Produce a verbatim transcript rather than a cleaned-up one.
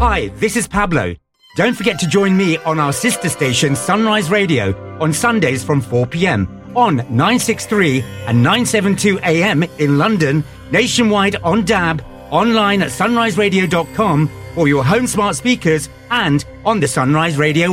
Hi, this is Pablo. Don't forget to join me on our sister station Sunrise Radio on Sundays from four p.m. on nine sixty-three and nine seventy-two A M in London, nationwide on D A B, online at sunrise radio dot com for your home smart speakers and on the Sunrise Radio